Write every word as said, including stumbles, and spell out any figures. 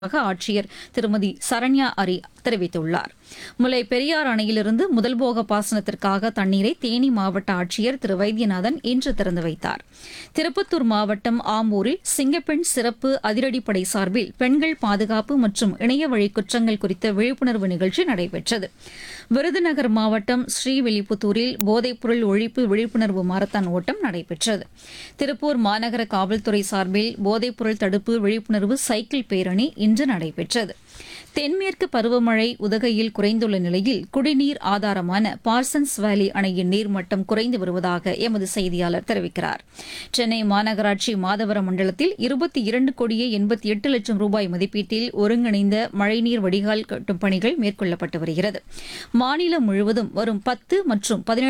ஆட்சியர் திருமதி சரண்யா அரி தெரிவித்துள்ளார். முல்லை பெரியாறு அணையிலிருந்து முதல்போக பாசனத்திற்காக தண்ணீரை தேனி மாவட்ட ஆட்சியர் திரு வைத்தியநாதன் இன்று திறந்து வைத்தார். திருப்பத்தூர் மாவட்டம் ஆம்பூரில் சிங்கப்பெண் சிறப்பு அதிரடிப்படை சார்பில் பெண்கள் பாதுகாப்பு மற்றும் இணையவழி குற்றங்கள் குறித்த விழிப்புணர்வு நிகழ்ச்சி நடைபெற்றது. விருதுநகர் மாவட்டம் ஸ்ரீவில்லிபுத்தூரில் போதைப்பொருள் ஒழிப்பு விழிப்புணர்வு மாரத்தான் ஓட்டம் நடைபெற்றது. திருப்பூர் மாநகர காவல்துறை சார்பில் போதைப்பொருள் தடுப்பு விழிப்புணர்வு சைக்கிள் பேரணி இன்று நடைபெற்றது. தென்மேற்கு பருவமழை உதகையில் குறைந்துள்ள நிலையில் குடிநீர் ஆதாரமான பார்சன்ஸ் வேலி அணையின் நீர்மட்டம் குறைந்து வருவதாக எமது செய்தியாளர் தெரிவிக்கிறார். சென்னை மாநகராட்சி மாதவரம் மண்டலத்தில் இருபத்தி இரண்டு கோடியே எண்பத்தி எட்டு லட்சம் ரூபாய் மதிப்பீட்டில் ஒருங்கிணைந்த மழைநீர் வடிகால் கட்டும் பணிகள் மேற்கொள்ளப்பட்டு வருகிறது. மாநிலம் முழுவதும் வரும் பத்து மற்றும் பதினேழு